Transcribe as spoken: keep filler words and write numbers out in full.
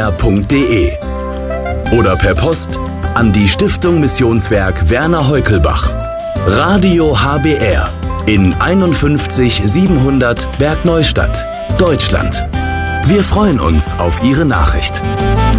r punkt d e oder per Post an die Stiftung Missionswerk Werner Heukelbach. Radio H B R in einundfünfzig siebenhundert Bergneustadt, Deutschland. Wir freuen uns auf Ihre Nachricht.